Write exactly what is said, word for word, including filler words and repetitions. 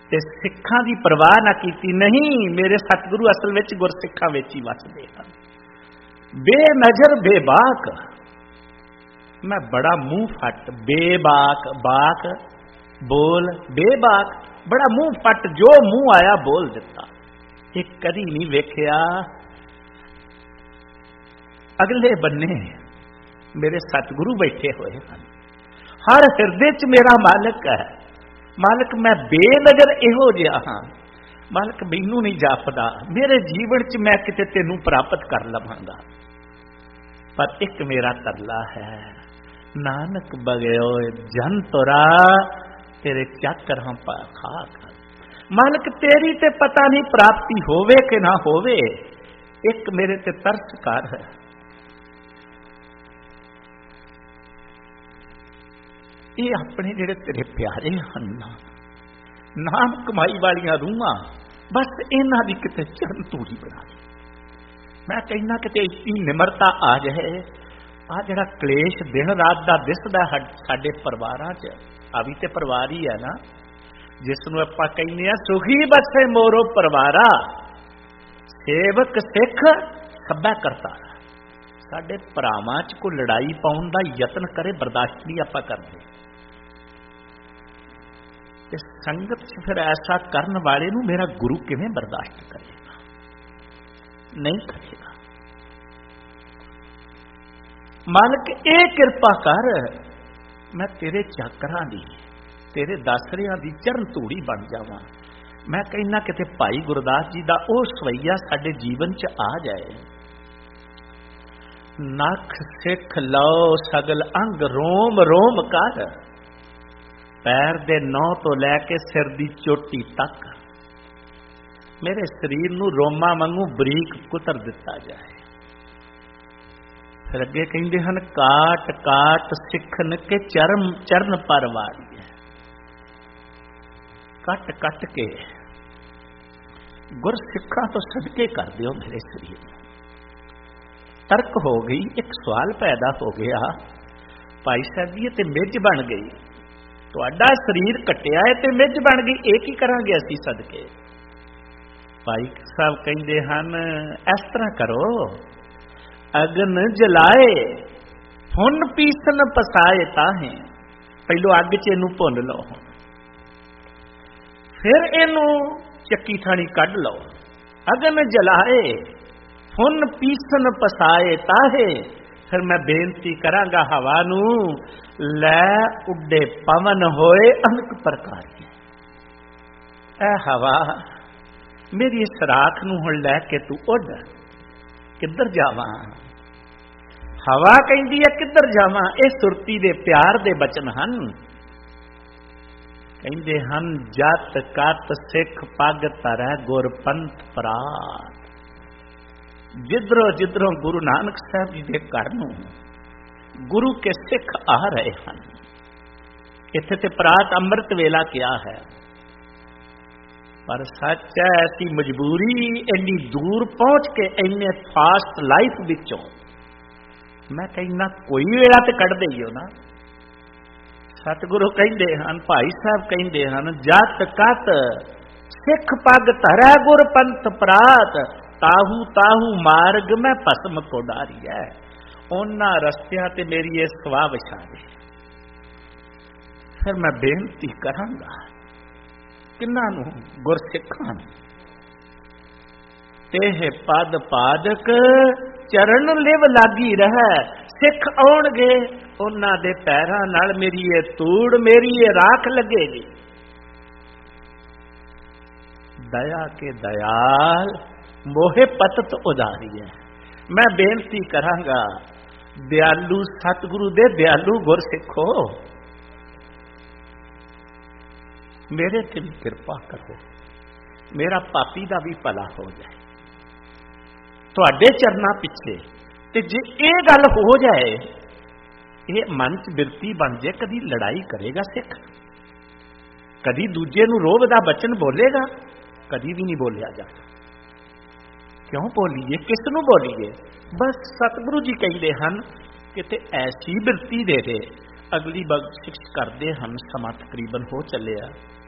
ਤੇ ਸਿੱਖਾਂ ਦੀ ਪਰਵਾਹ ਨਾ ਕੀਤੀ। ਨਹੀਂ, ਮੇਰੇ ਸਤਿਗੁਰੂ ਅਸਲ ਵਿੱਚ ਗੁਰਸਿੱਖਾਂ ਵਿੱਚ ਹੀ ਵਸਦੇ ਹਨ। ਬੇਨਜ਼ਰ ਬੇਬਾਕ, ਮੈਂ ਬੜਾ ਮੂੰਹ ਫੱਟ, ਬੇਬਾਕ, ਬਾਕ ਬੋਲ, ਬੇਬਾਕ ਬੜਾ ਮੂੰਹ ਫੱਟ, ਜੋ ਮੂੰਹ ਆਇਆ ਬੋਲ ਦਿੱਤਾ। ਇਹ ਕਦੀ ਨਹੀਂ ਵੇਖਿਆ। ਅਗਲੇ ਬੰਨੇ ਮੇਰੇ ਸਤਿਗੁਰੂ ਬੈਠੇ ਹੋਏ ਹਨ। ਹਰ ਹਿਰਦੇ 'ਚ ਮੇਰਾ ਮਾਲਕ ਹੈ। ਮਾਲਕ, ਮੈਂ ਬੇਨਜ਼ਰ ਇਹੋ ਜਿਹਾ ਹਾਂ। ਮਾਲਕ, ਮੈਨੂੰ ਨਹੀਂ ਜਾਪਦਾ ਮੇਰੇ ਜੀਵਨ 'ਚ ਮੈਂ ਕਿਤੇ ਤੈਨੂੰ ਪ੍ਰਾਪਤ ਕਰ ਲਵਾਂਗਾ। ਪਰ ਇੱਕ ਮੇਰਾ ਤਰਲਾ ਹੈ, ਨਾਨਕ ਬਗਿਓ ਜਨ ਤੁਰਾ ਤੇਰੇ ਚਾਕਰ ਹਾਂ ਪਾ ਖਾਕ। ਮਾਲਕ, ਤੇਰੀ ਤੇ ਪਤਾ ਨਹੀਂ ਪ੍ਰਾਪਤੀ ਹੋਵੇ ਕਿ ਨਾ ਹੋਵੇ, ਇੱਕ ਮੇਰੇ ਤੇ ਤਰਸ ਕਰ। ਇਹ ਆਪਣੇ ਜਿਹੜੇ ਤੇਰੇ ਪਿਆਰੇ ਹਨ ਨਾ, ਨਾਮ ਕਮਾਈ ਵਾਲੀਆਂ ਰੂਹਾਂ, ਬਸ ਇਹਨਾਂ ਦੀ ਕਿਤੇ ਚਰਨ ਧੂੜੀ ਬਣਾ ਦੇ। ਮੈਂ ਕਹਿੰਦਾ ਕਿਤੇ ਇਤਨੀ ਨਿਮਰਤਾ ਆ ਜਾਏ। ਆ ਜਿਹੜਾ ਕਲੇਸ਼ ਦਿਨ ਰਾਤ ਦਾ ਦਿਸਦਾ ਸਾਡੇ ਪਰਿਵਾਰਾਂ 'ਚ, ਆ ਵੀ ਤੇ ਪਰਿਵਾਰ ਹੀ ਹੈ ਨਾ, ਜਿਸ ਨੂੰ ਆਪਾਂ ਕਹਿੰਦੇ ਆ ਸੁਖੀ ਬਸੇ ਮੋਰੋ ਪਰਿਵਾਰਾ, ਸੇਵਕ ਸਿੱਖ ਸਭਾ ਕਰਤਾਰਾ। ਸਾਡੇ ਭਰਾਵਾਂ 'ਚ ਕੋਈ ਲੜਾਈ ਪਾਉਣ ਦਾ ਯਤਨ ਕਰੇ, ਬਰਦਾਸ਼ਤ ਨਹੀਂ ਆਪਾਂ ਕਰਦੇ। ਤੇ ਸੰਗਤ 'ਚ ਫਿਰ ਐਸਾ ਕਰਨ ਵਾਲੇ ਨੂੰ ਮੇਰਾ ਗੁਰੂ ਕਿਵੇਂ ਬਰਦਾਸ਼ਤ ਕਰੇਗਾ? ਨਹੀਂ ਕਰੇਗਾ। ਮਾਲਕ, ਇਹ ਕਿਰਪਾ ਕਰ, ਮੈਂ ਤੇਰੇ ਚਾਕਰਾਂ ਦੀ, ਤੇਰੇ ਦਾਸਰਿਆਂ ਦੀ ਚਰਨ ਧੂੜੀ ਬਣ ਜਾਵਾਂ। ਮੈਂ ਕਹਿੰਦਾ ਕਿਤੇ ਭਾਈ ਗੁਰਦਾਸ ਜੀ ਦਾ ਉਹ ਸਵਈਆ ਸਾਡੇ ਜੀਵਨ 'ਚ ਆ ਜਾਏ। ਨਖ ਸਿੱਖ ਲਓ ਸਗਲ ਅੰਗ ਰੋਮ ਰੋਮ ਕਰ, ਪੈਰ ਦੇ ਨੌ ਤੋਂ ਲੈ ਕੇ ਸਿਰ ਦੀ ਚੋਟੀ ਤੱਕ ਮੇਰੇ ਸਰੀਰ ਨੂੰ ਰੋਮਾਂ ਵਾਂਗੂ ਬਰੀਕ ਕੁਤਰ ਦਿੱਤਾ ਜਾਏ। ਫਿਰ ਅੱਗੇ ਕਹਿੰਦੇ ਹਨ, ਕਾਟ ਕਾਟ ਸਿੱਖਨ ਕੇ ਚਰਮ ਚਰਨ ਪਰ ਵਾਰੀਏ। ਕੱਟ ਕੱਟ ਕੇ ਗੁਰ ਸਿੱਖਾਂ ਤੋਂ ਸਦਕੇ ਕਰ ਦਿਓ ਮੇਰੇ ਸਰੀਰ ਨੂੰ। ਤਰਕ ਹੋ ਗਈ, ਇੱਕ ਸਵਾਲ ਪੈਦਾ ਹੋ ਗਿਆ, ਭਾਈ ਸਾਹਿਬ ਜੀ ਤੇ ਮਿੱਝ ਬਣ ਗਈ, ਤੁਹਾਡਾ ਸਰੀਰ ਕੱਟਿਆ ਹੈ ਤੇ ਮਿੱਝ ਬਣ ਗਈ, ਇਹ ਕੀ ਕਰਾਂਗੇ ਅਸੀਂ ਸਦਕੇ? ਭਾਈ ਸਾਹਿਬ ਕਹਿੰਦੇ ਹਨ, ਇਸ ਤਰ੍ਹਾਂ ਕਰੋ, ਅਗਨ ਜਲਾਏ ਹੁਣ ਪੀਸਨ ਪਸਾਏ ਤਾਹੇ। ਪਹਿਲੋ ਅੱਗ 'ਚ ਇਹਨੂੰ ਭੁੰਨ ਲਓ, ਫਿਰ ਇਹਨੂੰ ਚੱਕੀ ਥਾਣੀ ਕੱਢ ਲਓ। ਅਗਨ ਜਲਾਏ ਹੁਣ ਪੀਸਨ ਪਸਾਏ ਤਾਹੇ। ਫਿਰ ਮੈਂ ਬੇਨਤੀ ਕਰਾਂਗਾ ਹਵਾ ਨੂੰ, ਲੈ ਉੱਡੇ ਪਵਨ ਹੋਏ ਅਨਕ ਪ੍ਰਕਾਰ। ਇਹ ਹਵਾ ਮੇਰੀ ਇਸ ਰਾਖ ਨੂੰ ਹੁਣ ਲੈ ਕੇ ਤੂੰ ਉੱਡ, ਕਿੱਧਰ ਜਾਵਾਂ? ਹਵਾ ਕਹਿੰਦੀ ਹੈ ਕਿੱਧਰ ਜਾਵਾਂ? ਇਹ ਸੁਰਤੀ ਦੇ ਪਿਆਰ ਦੇ ਬਚਨ ਹਨ। ਕਹਿੰਦੇ ਹਨ, ਜਤ ਕਤ ਸਿੱਖ ਪੱਗ ਧਰੈ ਗੁਰ ਪੰਥ ਪਰਾਤ। ਜਿੱਧਰੋਂ ਜਿੱਧਰੋਂ ਗੁਰੂ ਨਾਨਕ ਸਾਹਿਬ ਜੀ ਦੇ ਘਰ ਨੂੰ ਗੁਰੂ ਕੇ ਸਿੱਖ ਆ ਰਹੇ ਹਨ। ਇੱਥੇ ਤੇ ਪ੍ਰਾਤ ਅੰਮ੍ਰਿਤ ਵੇਲਾ ਕਿਹਾ ਹੈ, ਪਰ ਸੱਚ ਹੈ ਐਸੀ ਮਜਬੂਰੀ, ਇੰਨੀ ਦੂਰ ਪਹੁੰਚ ਕੇ ਇੰਨੇ ਫਾਸਟ ਲਾਈਫ ਵਿੱਚੋਂ ਮੈਂ ਕਹਿੰਦਾ ਕੋਈ ਵੇਲਾ ਤੇ ਕੱਢ ਦੇਈਓ ਨਾ। ਸਤਿਗੁਰੂ ਕਹਿੰਦੇ ਹਨ, ਭਾਈ ਸਾਹਿਬ ਕਹਿੰਦੇ ਹਨ, ਜਤ ਕਤ ਸਿੱਖ ਪੱਗ ਧਰੈ ਗੁਰ ਪੰਥ ਪਰਾਤ, ਤਾਹੂ ਤਾਹੂ ਮਾਰਗ ਮੈਂ ਭਸਮ ਕੋ ਡਾਰੀਐ। ਉਹਨਾਂ ਰਸਤਿਆਂ ਤੇ ਮੇਰੀ ਇਹ ਸਵਾਹ ਵਿਛਾ ਦੇ। ਫਿਰ ਮੈਂ ਬੇਨਤੀ ਕਰਾਂਗਾ ਕਿਹਨਾਂ ਨੂੰ? ਗੁਰਸਿੱਖਾਂ ਨੂੰ। ਤੇ ਪਦ ਪਾਦਕ ਚਰਨ ਲਿਵ ਲਾਗੀ ਰਹਿ। ਸਿੱਖ ਆਉਣਗੇ, ਉਹਨਾਂ ਦੇ ਪੈਰਾਂ ਨਾਲ ਮੇਰੀ ਇਹ ਧੂੜ, ਮੇਰੀ ਇਹ ਰਾਖ ਲੱਗੇਗੀ। ਦਇਆ ਕੇ ਦਇਆਲ ਮੋਹਿ ਪਤਤ ਉਦਾਰੀ ਹੈ। ਮੈਂ ਬੇਨਤੀ ਕਰਾਂਗਾ, ਦਿਆਲੂ ਸਤਿਗੁਰੂ ਦੇ ਦਿਆਲੂ ਗੁਰਸਿੱਖੋ, ਮੇਰੇ ਤੇ ਵੀ ਕਿਰਪਾ ਕਰੋ, ਮੇਰਾ ਪਾਪੀ ਦਾ ਵੀ ਭਲਾ ਹੋ ਜਾਏ ਤੁਹਾਡੇ ਚਰਨਾਂ ਪਿੱਛੇ। ਤੇ ਜੇ ਇਹ ਗੱਲ ਹੋ ਜਾਏ, ਇਹ ਮਨ ਚ ਬਿਰਤੀ ਬਣ ਜਾਏ, ਕਦੀ ਲੜਾਈ ਕਰੇਗਾ ਸਿੱਖ? ਕਦੀ ਦੂਜੇ ਨੂੰ ਰੋਹ ਦਾ ਬਚਨ ਬੋਲੇਗਾ? ਕਦੀ ਵੀ ਨਹੀਂ ਬੋਲਿਆ ਜਾਂਦਾ। ਕਿਉਂ ਬੋਲੀਏ? ਕਿਸ ਨੂੰ ਬੋਲੀਏ? ਬਸ ਸਤਿਗੁਰੂ ਜੀ ਕਹਿੰਦੇ ਹਨ ਕਿਤੇ ਐਸੀ ਬਿਰਤੀ ਦੇ ਦੇ। ਅਗਲੀ ਬਖਸ਼ਿਸ਼ ਕਰਦੇ ਹਨ। ਸਮਾਂ ਤਕਰੀਬਨ ਹੋ ਚੱਲਿਆ।